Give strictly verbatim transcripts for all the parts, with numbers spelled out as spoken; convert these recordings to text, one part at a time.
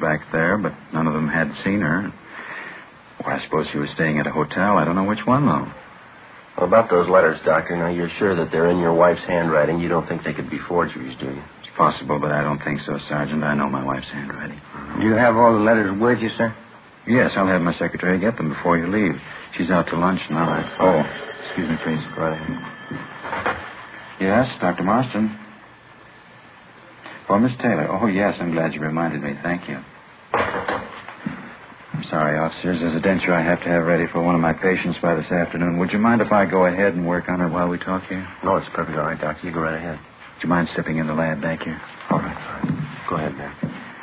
back there, but none of them had seen her. Well, I suppose she was staying at a hotel. I don't know which one, though. Well, about those letters, Doctor, now you're sure that they're in your wife's handwriting. You don't think they could be forgeries, do you? It's possible, but I don't think so, Sergeant. I know my wife's handwriting. Do you have all the letters with you, sir? Yes, I'll have my secretary get them before you leave. She's out to lunch now. I... Oh, excuse me, please. Go right ahead. Yes, Doctor Marston. Oh, Miss Taylor. Oh, yes, I'm glad you reminded me. Thank you. I'm sorry, officers. There's a denture I have to have ready for one of my patients by this afternoon. Would you mind if I go ahead and work on it while we talk here? No, it's perfectly all right, Doctor. You go right ahead. Would you mind stepping in the lab back here? All right, all right. Go ahead, man.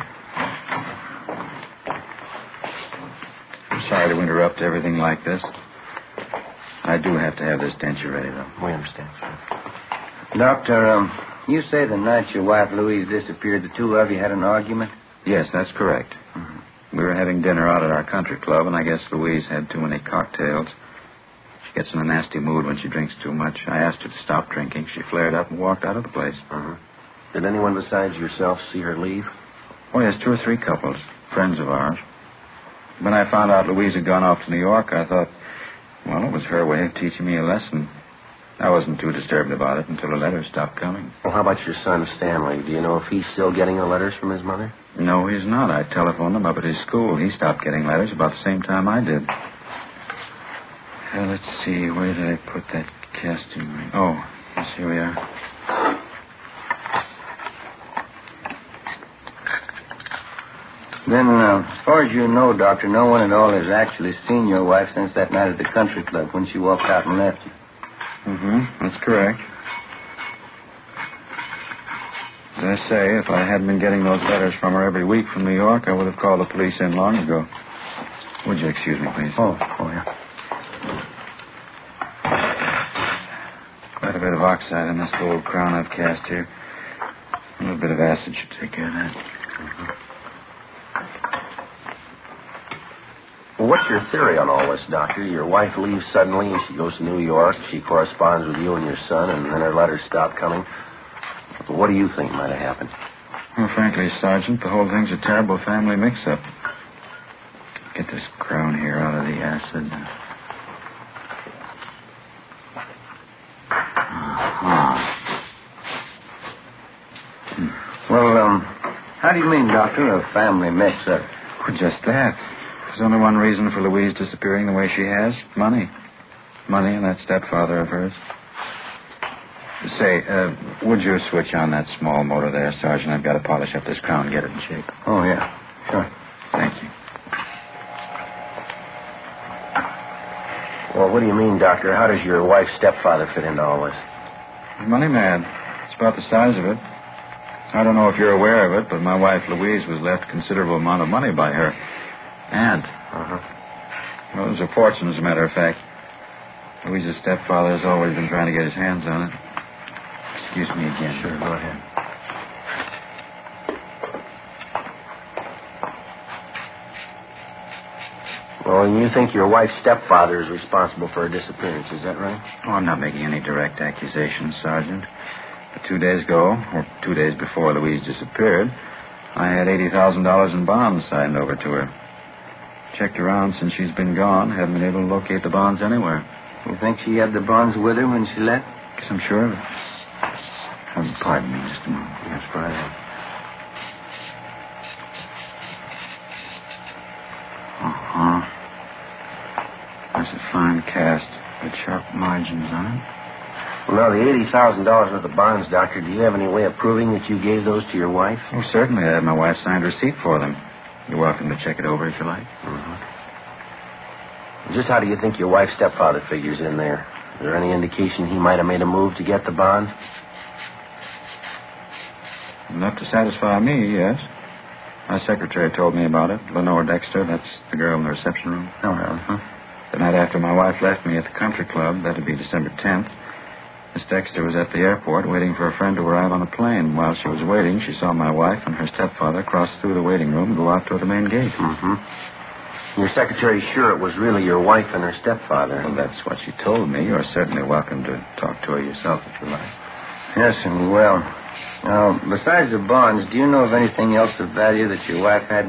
I'm sorry to interrupt everything like this. I do have to have this denture ready, though. We understand, sir. Doctor, um, you say the night your wife Louise disappeared, the two of you had an argument? Yes, that's correct. Mm-hmm. We were having dinner out at our country club, and I guess Louise had too many cocktails. She gets in a nasty mood when she drinks too much. I asked her to stop drinking. She flared up and walked out of the place. Uh-huh. Did anyone besides yourself see her leave? Oh, yes, two or three couples, friends of ours. When I found out Louise had gone off to New York, I thought, well, it was her way of teaching me a lesson. I wasn't too disturbed about it until the letters stopped coming. Well, how about your son, Stanley? Do you know if he's still getting the letters from his mother? No, he's not. I telephoned him up at his school. He stopped getting letters about the same time I did. Uh, let's see, where did I put that casting ring? Oh, yes, here we are. Then, uh, as far as you know, Doctor, no one at all has actually seen your wife since that night at the country club when she walked out and left you. Mm-hmm, that's correct. As I say, if I hadn't been getting those letters from her every week from New York, I would have called the police in long ago. Would you excuse me, please? Oh, oh, yeah. Quite a bit of oxide in this gold crown I've cast here. A little bit of acid should take care of that. Mm-hmm. Well, what's your theory on all this, Doctor? Your wife leaves suddenly and she goes to New York. She corresponds with you and your son, and then her letters stop coming. What do you think might have happened? Well, frankly, Sergeant, the whole thing's a terrible family mix-up. Get this crown here out of the acid. Uh-huh. Well, um, how do you mean, Doctor, a family mix-up? Well, just that. There's only one reason for Louise disappearing the way she has. Money. Money and that stepfather of hers. Say, uh, would you switch on that small motor there, Sergeant? I've got to polish up this crown and get it in shape. Oh, yeah. Sure. Thank you. Well, what do you mean, Doctor? How does your wife's stepfather fit into all this? Money man. It's about the size of it. I don't know if you're aware of it, but my wife Louise was left a considerable amount of money by her aunt. Uh-huh. Well, it was a fortune, as a matter of fact. Louise's stepfather has always been trying to get his hands on it. Excuse me again. Sure, go ahead. Well, and you think your wife's stepfather is responsible for her disappearance, is that right? Oh, I'm not making any direct accusations, Sergeant. But two days ago, or two days before Louise disappeared, I had eighty thousand dollars in bonds signed over to her. Checked around since she's been gone. Haven't been able to locate the bonds anywhere. You think she had the bonds with her when she left? Guess I'm sure of it. Oh, pardon me just a moment. Yes, go ahead. Uh-huh. That's a fine cast with sharp margins on it. Well, now, the eighty thousand dollars worth of bonds, Doctor, do you have any way of proving that you gave those to your wife? Oh, certainly. I had my wife signed a receipt for them. You're welcome to check it over if you like. Mm-hmm. Just how do you think your wife's stepfather figures in there? Is there any indication he might have made a move to get the bonds? Enough to satisfy me, yes. My secretary told me about it. Lenore Dexter, that's the girl in the reception room. Oh, uh-huh. The night after my wife left me at the country club, that'd be December tenth, Miss Dexter was at the airport waiting for a friend to arrive on a plane. While she was waiting, she saw my wife and her stepfather cross through the waiting room and go out toward the main gate. Mm-hmm. Your secretary's sure it was really your wife and her stepfather. Well, that's what she told me. You're certainly welcome to talk to her yourself if you like. Yes, and well. Now, besides the bonds, do you know of anything else of value that your wife had